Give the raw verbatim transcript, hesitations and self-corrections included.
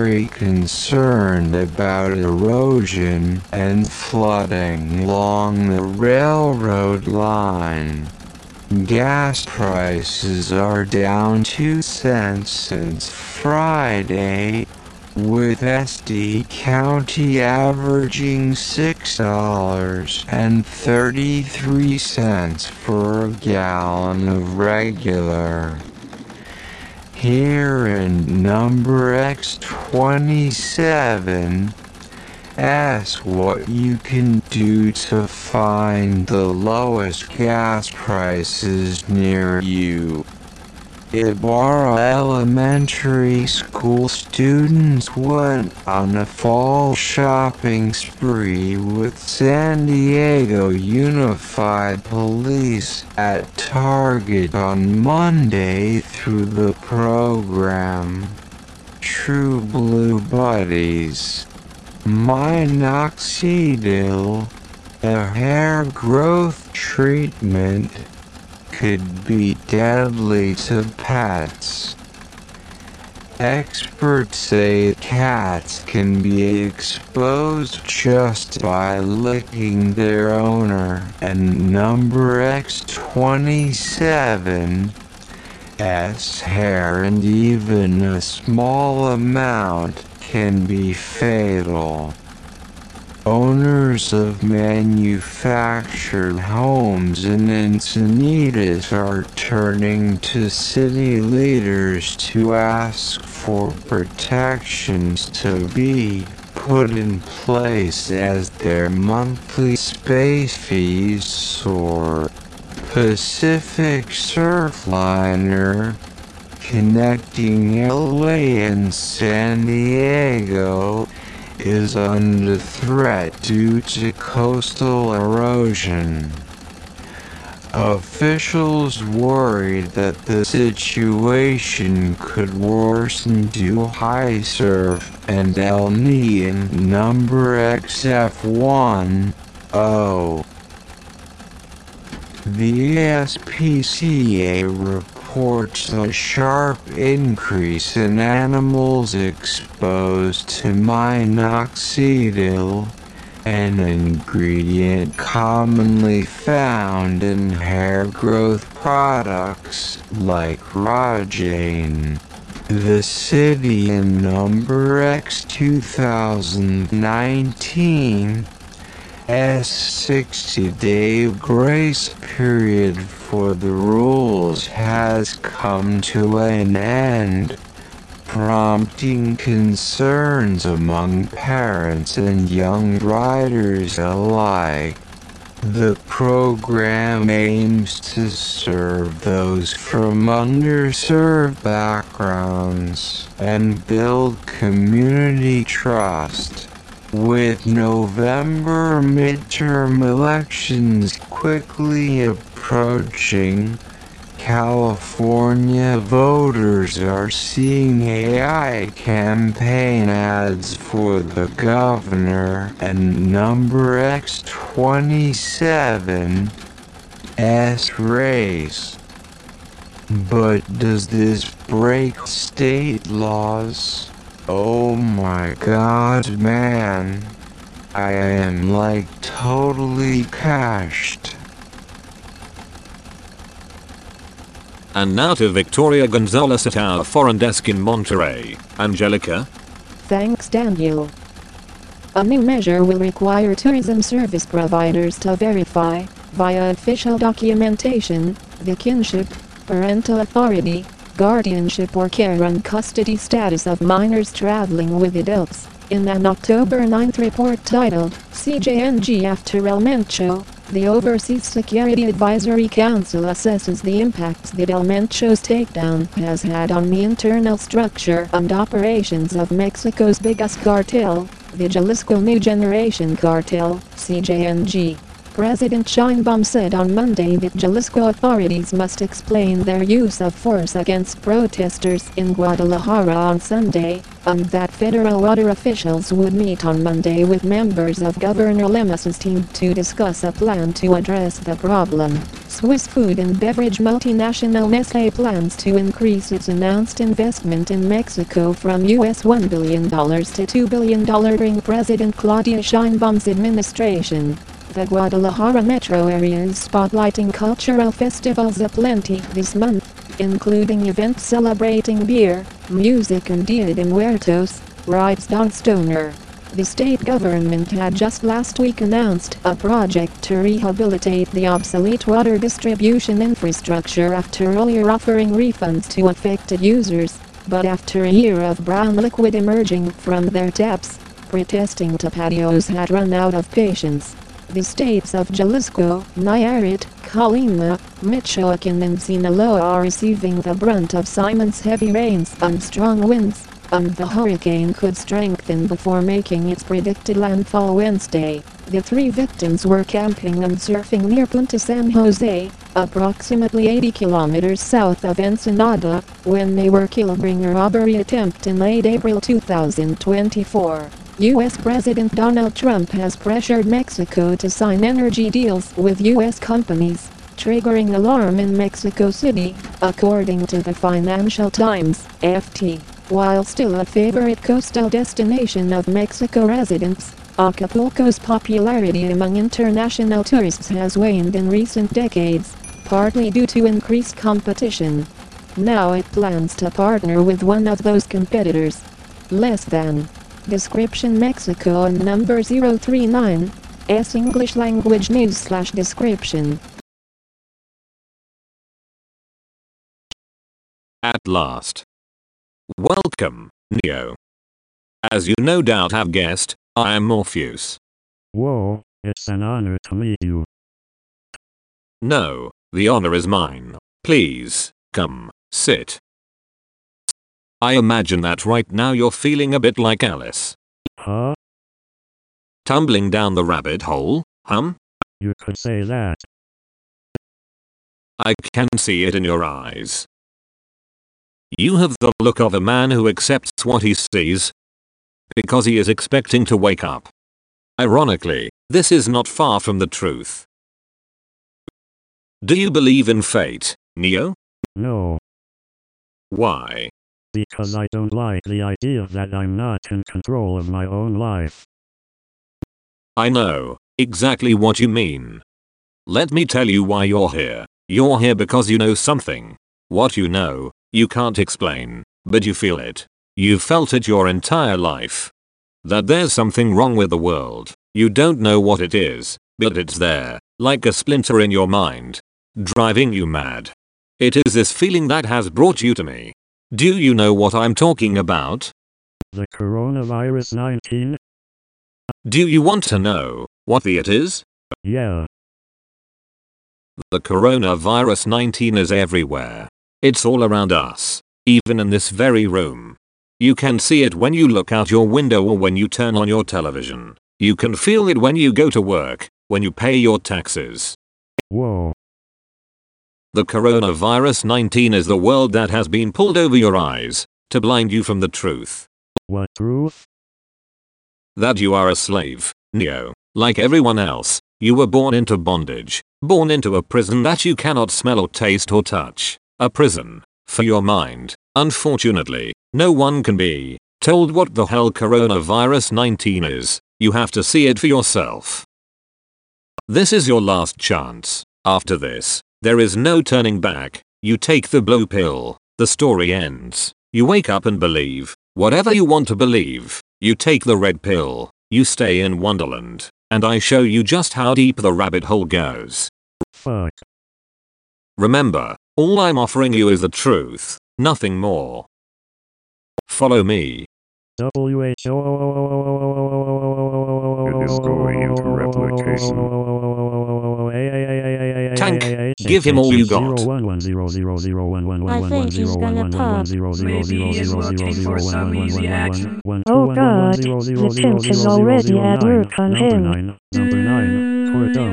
very concerned about erosion and flooding along the railroad line. Gas prices are down two cents since Friday, with Estee County averaging six dollars and thirty-three cents for a gallon of regular. Here in number X twenty-seven, ask what you can do to find the lowest gas prices near you. Ibarra Elementary School students went on a fall shopping spree with San Diego Unified Police at Target on Monday through the program True Blue Buddies. Minoxidil, a hair growth treatment, could be deadly to pets. Experts say cats can be exposed just by licking their owner, and number X twenty-seven, S hair and even a small amount can be fatal. Owners of manufactured homes in Encinitas are turning to city leaders to ask for protections to be put in place as their monthly space fees soar. Pacific Surfliner, connecting L A and San Diego, is under threat due to coastal erosion. Officials worried that the situation could worsen due high surf and El Niño number X F ten. The S P C A reports a sharp increase in animals exposed to minoxidil, an ingredient commonly found in hair growth products like Rogaine. The city in number X twenty nineteen S sixty-day grace period for the rules has come to an end, prompting concerns among parents and young riders alike. The program aims to serve those from underserved backgrounds and build community trust. With November midterm elections quickly approaching, California voters are seeing A I campaign ads for the governor and number X twenty-seven S race. But does this break state laws? Oh my god, man. I am like totally cashed. And now to Victoria Gonzalez at our foreign desk in Monterey. Angelica? Thanks, Daniel. A new measure will require tourism service providers to verify, via official documentation, the kinship, parental authority, guardianship or care and custody status of minors traveling with adults. In an October ninth report titled, C J N G After El Mencho, the Overseas Security Advisory Council assesses the impacts that El Mencho's takedown has had on the internal structure and operations of Mexico's biggest cartel, the Jalisco New Generation Cartel, C J N G. President Sheinbaum said on Monday that Jalisco authorities must explain their use of force against protesters in Guadalajara on Sunday, and that federal water officials would meet on Monday with members of Governor Lemos's team to discuss a plan to address the problem. Swiss food and beverage multinational Nestlé plans to increase its announced investment in Mexico from U S one billion dollars to two billion dollars during President Claudia Sheinbaum's administration. The Guadalajara metro area is spotlighting cultural festivals aplenty this month, including events celebrating beer, music and Dia de Muertos, writes Don Stoner. The state government had just last week announced a project to rehabilitate the obsolete water distribution infrastructure after earlier offering refunds to affected users, but after a year of brown liquid emerging from their taps, protesting tapaderos had run out of patience. The states of Jalisco, Nayarit, Colima, Michoacan and Sinaloa are receiving the brunt of Simon's heavy rains and strong winds, and the hurricane could strengthen before making its predicted landfall Wednesday. The three victims were camping and surfing near Punta San Jose, approximately eighty kilometers south of Ensenada, when they were killed during a robbery attempt in late April two thousand twenty-four. U S President Donald Trump has pressured Mexico to sign energy deals with U S companies, triggering alarm in Mexico City, according to the Financial Times, F T. While still a favorite coastal destination of Mexico residents, Acapulco's popularity among international tourists has waned in recent decades, partly due to increased competition. Now it plans to partner with one of those competitors. Less than. Description Mexico and number zero three nine, S English language news slash description. At last. Welcome, Neo. As you no doubt have guessed, I am Morpheus. Whoa, it's an honor to meet you. No, the honor is mine. Please, come, sit. I imagine that right now you're feeling a bit like Alice. Huh? Tumbling down the rabbit hole, hum? You could say that. I can see it in your eyes. You have the look of a man who accepts what he sees, because he is expecting to wake up. Ironically, this is not far from the truth. Do you believe in fate, Neo? No. Why? Because I don't like the idea that I'm not in control of my own life. I know exactly what you mean. Let me tell you why you're here. You're here because you know something. What you know, you can't explain, but you feel it. You've felt it your entire life. That there's something wrong with the world. You don't know what it is, but it's there, like a splinter in your mind, driving you mad. It is this feeling that has brought you to me. Do you know what I'm talking about? The coronavirus nineteen? Do you want to know what the it is? Yeah. The coronavirus nineteen is everywhere. It's all around us, even in this very room. You can see it when you look out your window or when you turn on your television. You can feel it when you go to work, when you pay your taxes. Whoa. The coronavirus nineteen is the world that has been pulled over your eyes, to blind you from the truth. What truth? That you are a slave, Neo. Like everyone else, you were born into bondage, born into a prison that you cannot smell or taste or touch. A prison, for your mind. Unfortunately, no one can be told what the hell coronavirus nineteen is. You have to see it for yourself. This is your last chance. After this, there is no turning back. You take the blue pill, the story ends. You wake up and believe whatever you want to believe. You take the red pill, you stay in Wonderland, and I show you just how deep the rabbit hole goes. Fuck. Remember, all I'm offering you is the truth, nothing more. Follow me. W H O. It is going into replication. Tank, give him all you got. I think he's gonna pop. Maybe he's looking for some easy action. Oh God, the Timp is already at work on him. Number nine. Number nine.